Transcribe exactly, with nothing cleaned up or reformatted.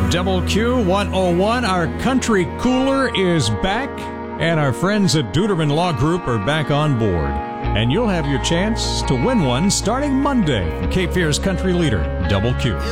Double Q one oh one, our country cooler is back, and our friends at Duderman Law Group are back on board. And you'll have your chance to win one starting Monday from Cape Fear's country leader, Double Q.